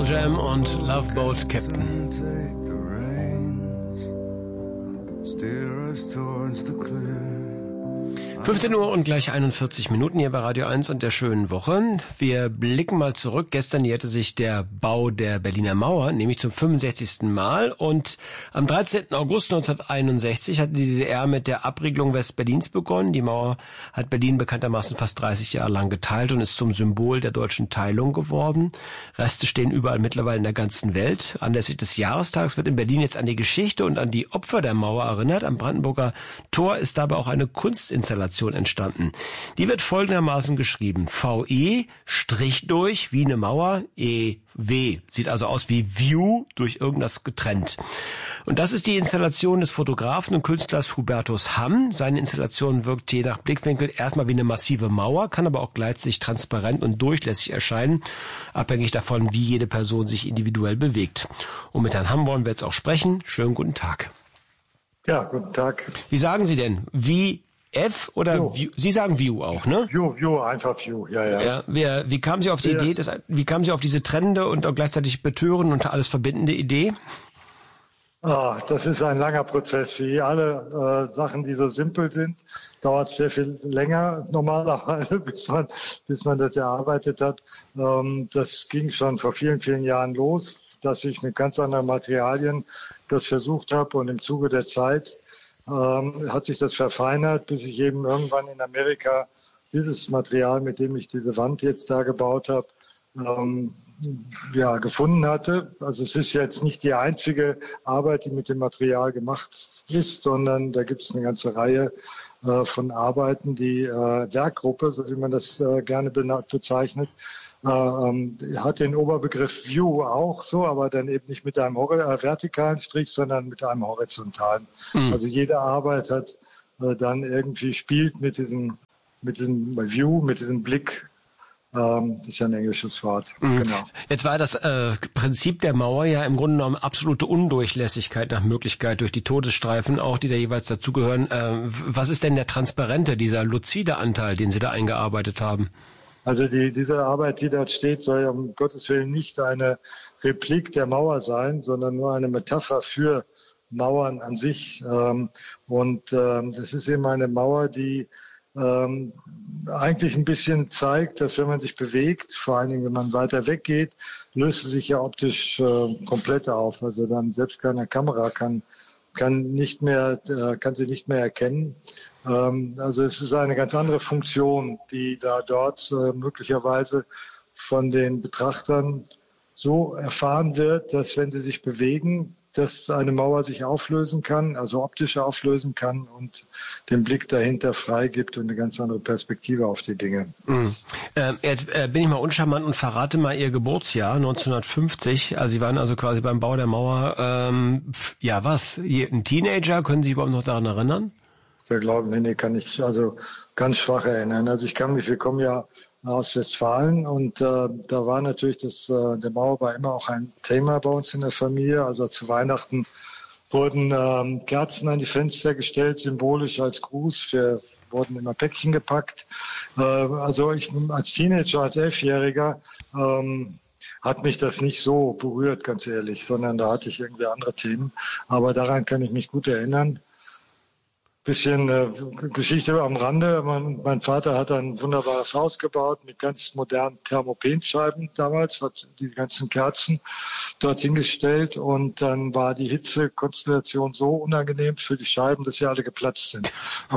Jam und Love Boat Captain. 15 Uhr und gleich 41 Minuten hier bei Radio 1 und der schönen Woche. Wir blicken mal zurück. Gestern jährte sich der Bau der Berliner Mauer, nämlich zum 65. Mal. Und am 13. August 1961 hat die DDR mit der Abriegelung Westberlins begonnen. Die Mauer hat Berlin bekanntermaßen fast 30 Jahre lang geteilt und ist zum Symbol der deutschen Teilung geworden. Reste stehen überall mittlerweile in der ganzen Welt. Anlässlich des Jahrestags wird in Berlin jetzt an die Geschichte und an die Opfer der Mauer erinnert. Am Brandenburger Tor ist dabei auch eine Kunstinstallation entstanden. Die wird folgendermaßen geschrieben. VE, Strich durch, wie eine Mauer, EW. Sieht also aus wie View, durch irgendwas getrennt. Und das ist die Installation des Fotografen und Künstlers Hubertus Hamm. Seine Installation wirkt je nach Blickwinkel erstmal wie eine massive Mauer, kann aber auch gleichzeitig transparent und durchlässig erscheinen, abhängig davon, wie jede Person sich individuell bewegt. Und mit Herrn Hamm wollen wir jetzt auch sprechen. Schönen guten Tag. Ja, guten Tag. Wie sagen Sie denn? Wie F oder View? Sie sagen View auch, ne? View, einfach View, ja. Wie kamen Sie auf die Idee, wie kamen Sie auf diese trennende und auch gleichzeitig betörende und alles verbindende Idee? Das ist ein langer Prozess. Wie alle Sachen, die so simpel sind, dauert es sehr viel länger normalerweise, bis man das erarbeitet hat. Das ging schon vor vielen, vielen Jahren los, dass ich mit ganz anderen Materialien das versucht habe, und im Zuge der Zeit hat sich das verfeinert, bis ich eben irgendwann in Amerika dieses Material, mit dem ich diese Wand jetzt da gebaut habe, gefunden hatte. Also es ist jetzt nicht die einzige Arbeit, die mit dem Material gemacht ist, sondern da gibt es eine ganze Reihe von Arbeiten. Die Werkgruppe, so wie man das gerne bezeichnet, hat den Oberbegriff View auch so, aber dann eben nicht mit einem vertikalen Strich, sondern mit einem horizontalen. Also jede Arbeit hat dann irgendwie spielt mit diesem View, mit diesem Blick. Das ist ja ein englisches Wort. Genau. Jetzt war das Prinzip der Mauer ja im Grunde genommen absolute Undurchlässigkeit nach Möglichkeit durch die Todesstreifen, auch die da jeweils dazugehören. Was ist denn der transparente, dieser luzide Anteil, den Sie da eingearbeitet haben? Also diese Arbeit, die dort steht, soll ja um Gottes Willen nicht eine Replik der Mauer sein, sondern nur eine Metapher für Mauern an sich. Das ist eben eine Mauer, die eigentlich ein bisschen zeigt, dass wenn man sich bewegt, vor allen Dingen wenn man weiter weggeht, löst es sich ja optisch komplett auf. Also dann selbst keine Kamera kann sie nicht mehr erkennen. Also es ist eine ganz andere Funktion, die da dort möglicherweise von den Betrachtern so erfahren wird, dass wenn sie sich bewegen, dass eine Mauer sich auflösen kann, also optisch auflösen kann und den Blick dahinter freigibt und eine ganz andere Perspektive auf die Dinge. Jetzt bin ich mal uncharmant und verrate mal Ihr Geburtsjahr, 1950. Also Sie waren also quasi beim Bau der Mauer, ein Teenager? Können Sie sich überhaupt noch daran erinnern? Wir glauben, nee, kann ich also ganz schwach erinnern. Also wir kommen ja aus Westfalen und da war natürlich der Mauerbau immer auch ein Thema bei uns in der Familie. Also zu Weihnachten wurden Kerzen an die Fenster gestellt, symbolisch als Gruß. Wir wurden immer Päckchen gepackt. Also ich als Teenager, als 11-Jähriger hat mich das nicht so berührt, ganz ehrlich, sondern da hatte ich irgendwie andere Themen. Aber daran kann ich mich gut erinnern. Bisschen Geschichte am Rande. Mein Vater hat ein wunderbares Haus gebaut mit ganz modernen Thermopenscheiben damals, hat die ganzen Kerzen dorthin gestellt und dann war die Hitzekonstellation so unangenehm für die Scheiben, dass sie alle geplatzt sind.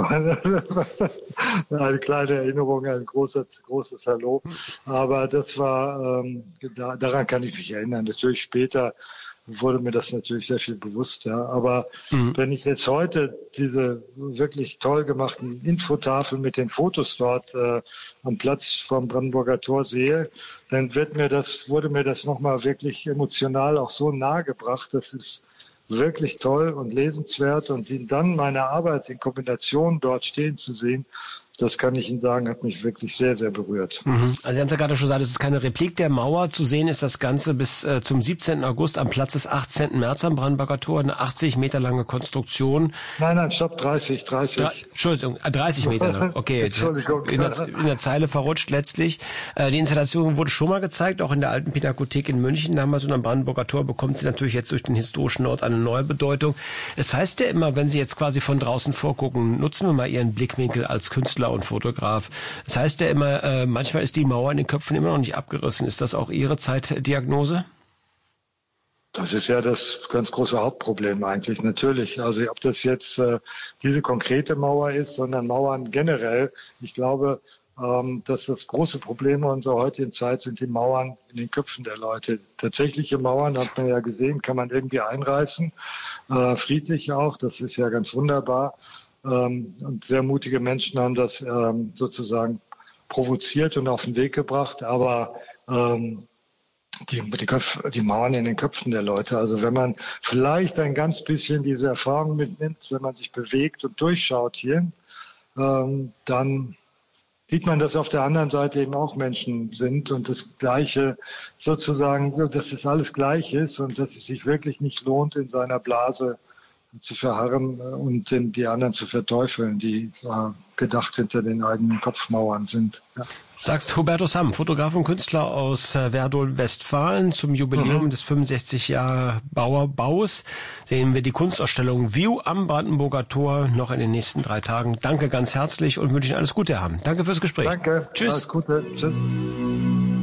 Eine kleine Erinnerung, ein großes Hallo. Aber das war, daran kann ich mich erinnern. Natürlich später wurde mir das natürlich sehr viel bewusst, ja. Aber wenn ich jetzt heute diese wirklich toll gemachten Infotafeln mit den Fotos dort am Platz vom Brandenburger Tor sehe, dann wurde mir das nochmal wirklich emotional auch so nahe gebracht. Das ist wirklich toll und lesenswert und dann meine Arbeit in Kombination dort stehen zu sehen, das kann ich Ihnen sagen, hat mich wirklich sehr, sehr berührt. Also Sie haben ja gerade schon gesagt, es ist keine Replik der Mauer. Zu sehen ist das Ganze bis zum 17. August am Platz des 18. März am Brandenburger Tor, eine 80 Meter lange Konstruktion. Nein, stopp, 30. Entschuldigung, 30 Meter lang. Okay, Entschuldigung. In der Zeile verrutscht letztlich. Die Installation wurde schon mal gezeigt, auch in der alten Pinakothek in München damals, und am Brandenburger Tor bekommt sie natürlich jetzt durch den historischen Ort eine neue Bedeutung. Es heißt ja immer, wenn Sie jetzt quasi von draußen vorgucken, nutzen wir mal Ihren Blickwinkel als Künstler und Fotograf. Es heißt ja immer, manchmal ist die Mauer in den Köpfen immer noch nicht abgerissen. Ist das auch Ihre Zeitdiagnose? Das ist ja das ganz große Hauptproblem eigentlich, natürlich. Also ob das jetzt diese konkrete Mauer ist, sondern Mauern generell. Ich glaube, dass das große Problem unserer heutigen Zeit sind die Mauern in den Köpfen der Leute. Tatsächliche Mauern, hat man ja gesehen, kann man irgendwie einreißen, friedlich auch. Das ist ja ganz wunderbar. Und sehr mutige Menschen haben das sozusagen provoziert und auf den Weg gebracht. Aber die Mauern in den Köpfen der Leute. Also wenn man vielleicht ein ganz bisschen diese Erfahrung mitnimmt, wenn man sich bewegt und durchschaut hier, dann sieht man, dass auf der anderen Seite eben auch Menschen sind und das Gleiche sozusagen, dass es alles gleich ist und dass es sich wirklich nicht lohnt, in seiner Blase zu verharren und die anderen zu verteufeln, die gedacht hinter den eigenen Kopfmauern sind. Ja. Sagst Hubertus Hamm, Fotograf und Künstler aus Werdohl, Westfalen. Zum Jubiläum des 65 Jahre Baus sehen wir die Kunstausstellung View am Brandenburger Tor noch in den nächsten 3 Tagen. Danke ganz herzlich und wünsche Ihnen alles Gute, Herr Hamm. Danke fürs Gespräch. Danke. Tschüss. Alles Gute. Tschüss.